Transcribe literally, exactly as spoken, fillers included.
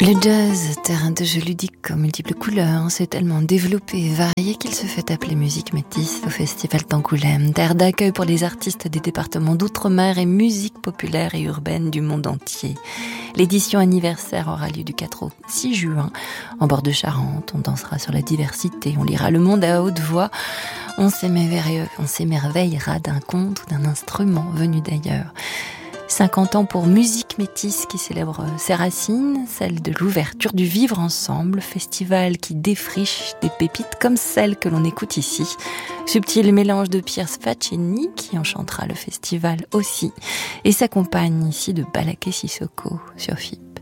Le jazz, terrain de jeu ludique aux multiples couleurs, s'est tellement développé et varié qu'il se fait appeler musique métisse au Festival d'Angoulême, terre d'accueil pour les artistes des départements d'outre-mer et musique populaire et urbaine du monde entier. L'édition anniversaire aura lieu du quatre au six juin, en bord de Charente. On dansera sur la diversité, on lira le monde à haute voix, on s'émerveillera, on s'émerveillera d'un conte ou d'un instrument venu d'ailleurs. cinquante ans pour Musique Métisse qui célèbre ses racines, celle de l'ouverture du Vivre Ensemble, festival qui défriche des pépites comme celle que l'on écoute ici. Subtil mélange de Piers Faccini qui enchantera le festival aussi et s'accompagne ici de Balaké Sissoko sur F I.